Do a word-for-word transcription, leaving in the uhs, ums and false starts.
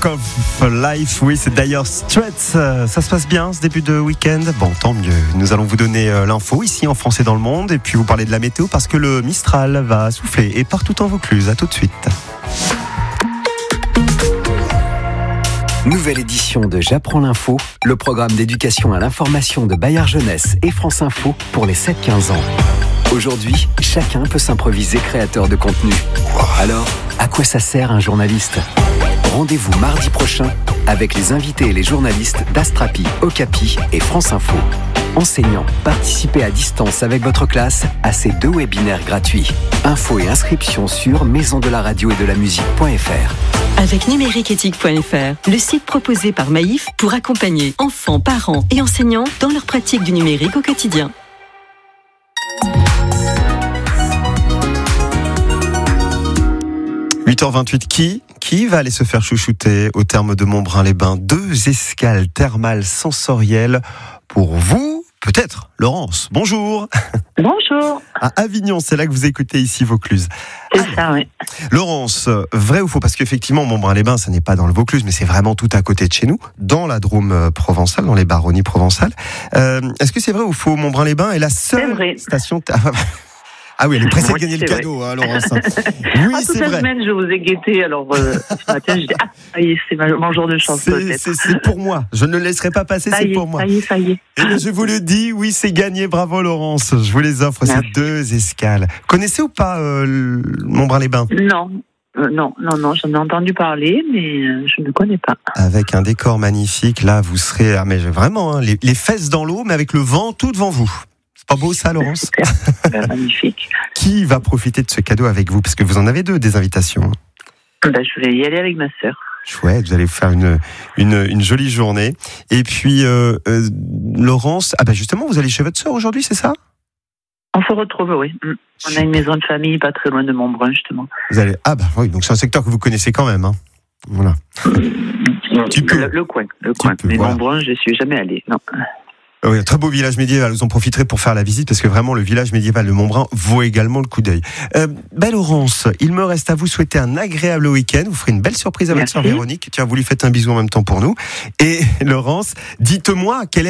Walk of Life, oui, c'est Dire Straits. Ça se passe bien ce début de week-end? Bon, tant mieux. Nous allons vous donner l'info ici en France et dans le monde, et puis vous parler de la météo parce que le Mistral va souffler et partout en Vaucluse. À tout de suite. Nouvelle édition de J'apprends l'info, le programme d'éducation à l'information de Bayard Jeunesse et France Info pour les sept quinze ans. Aujourd'hui, chacun peut s'improviser créateur de contenu. Alors, à quoi ça sert un journaliste ? Rendez-vous mardi prochain avec les invités et les journalistes d'Astrapi, Okapi et France Info. Enseignants, participez à distance avec votre classe à ces deux webinaires gratuits. Infos et inscriptions sur maison de la radio et de la musique point f r. Avec numérique éthique point f r, le site proposé par Maïf pour accompagner enfants, parents et enseignants dans leur pratique du numérique au quotidien. huit heures vingt-huit, qui Qui va aller se faire chouchouter au terme de Montbrun-les-Bains? Deux escales thermales sensorielles pour vous, peut-être, Laurence. Bonjour. Bonjour. À Avignon, c'est là que vous écoutez ici Vaucluse. C'est ça, oui. Laurence, vrai ou faux? Parce qu'effectivement, Montbrun-les-Bains, ça n'est pas dans le Vaucluse, mais c'est vraiment tout à côté de chez nous, dans la Drôme provençale, dans les baronnies provençales. Euh, est-ce que c'est vrai ou faux? Montbrun-les-Bains est la seule station... Ah oui, elle est pressée de gagner le cadeau, hein, Laurence. Oui, ah, c'est toute la vrai. semaine, je vous ai guetté. Alors, euh, ce matin, je dis, ah, ça y est, c'est mon jour de chance, c'est, peut-être. C'est, c'est pour moi. Je ne le laisserai pas passer, ça c'est y est, pour moi. Ça y est, ça y est. Et bien, je vous le dis, oui, c'est gagné. Bravo, Laurence. Je vous les offre, Merci. ces deux escales. Connaissez ou pas euh, Montbrun-les-Bains? Non. Euh, non, non, non, j'en ai entendu parler, mais euh, je ne connais pas. Avec un décor magnifique, là, vous serez, ah, mais vraiment, hein, les, les fesses dans l'eau, mais avec le vent tout devant vous. C'est pas beau ça, Laurence? Super, magnifique. Qui va profiter de ce cadeau avec vous? Parce que vous en avez deux, des invitations. Ben, je vais y aller avec ma sœur. Chouette, vous allez faire une, une, une jolie journée. Et puis, euh, euh, Laurence, ah ben justement, vous allez chez votre sœur aujourd'hui, c'est ça? On se retrouve, oui. On a une maison de famille pas très loin de Montbrun, justement. Vous allez, ah ben oui, donc c'est un secteur que vous connaissez quand même, hein. Voilà. Tu peux. Le, le coin, le coin. peux, mais voilà. Montbrun, je suis jamais allée, non. Oui, un très beau village médiéval. Vous en profiterez pour faire la visite parce que vraiment le village médiéval de Montbrun vaut également le coup d'œil. Euh, belle Laurence, il me reste à vous souhaiter un agréable week-end. Vous ferez une belle surprise à votre sœur Véronique. Tiens, vous lui faites un bisou en même temps pour nous. Et Laurence, dites-moi quelle est